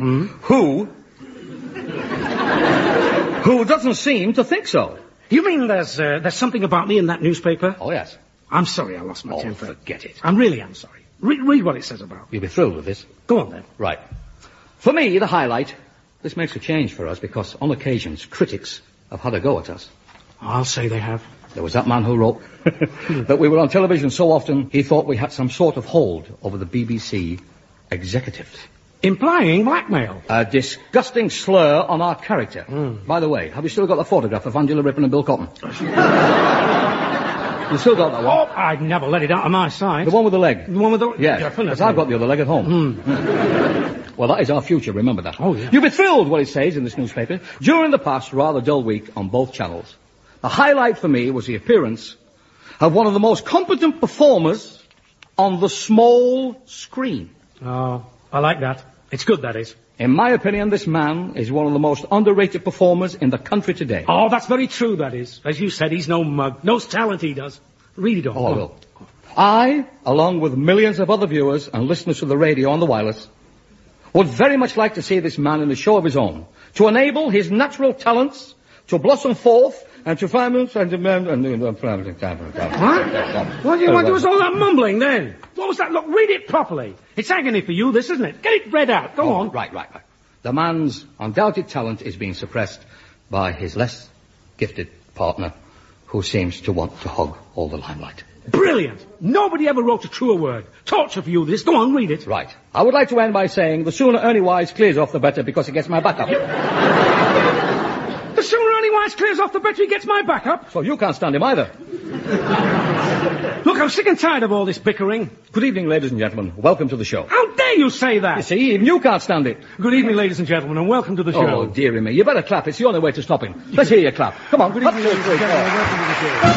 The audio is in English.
who doesn't seem to think so. You mean there's something about me in that newspaper? Oh, yes. I'm sorry I lost my temper. Forget it. I really am sorry. Read what it says about me. You'll be thrilled with this. Go on, then. Right. For me, the highlight, this makes a change for us because on occasions, critics have had a go at us. I'll say they have. There was that man who wrote that we were on television so often he thought we had some sort of hold over the BBC executives. Implying blackmail. A disgusting slur on our character. By the way, have you still got the photograph of Angela Rippon and Bill Cotton? You still got that one? Oh, I'd never let it out of my sight. The one with the leg? The one with the... Yes, because I've got the other leg at home. Well, that is our future, remember that. Oh, yeah. You'll be thrilled what it says in this newspaper. During the past rather dull week on both channels, the highlight for me was the appearance of one of the most competent performers on the small screen. Oh, I like that. It's good, that is. In my opinion, this man is one of the most underrated performers in the country today. Oh, that's very true, that is. As you said, he's no mug. No talent he does. Read it all. Oh, I will. I, along with millions of other viewers and listeners to the radio on the wireless, would very much like to see this man in a show of his own, to enable his natural talents to blossom forth and to find... What? What do you want to do with all that mumbling, then? What was that? Look, read it properly. It's agony for you, this, isn't it? Get it read out. Go on. Right. The man's undoubted talent is being suppressed by his less gifted partner, who seems to want to hog all the limelight. Brilliant. Nobody ever wrote a truer word. Torture for you, this. Go on, read it. Right. I would like to end by saying the sooner Ernie Wise clears off, the better, because it gets my back up. The sooner Ernie Wise clears off, the better he gets my back up. So you can't stand him either. Look, I'm sick and tired of all this bickering. Good evening, ladies and gentlemen. Welcome to the show. How dare you say that? You see, even you can't stand it. Good evening, ladies and gentlemen, and welcome to the show. Oh, dearie me. You better clap. It's the only way to stop him. Let's hear you clap. Come on. Good evening, ladies and gentlemen, and welcome to the show.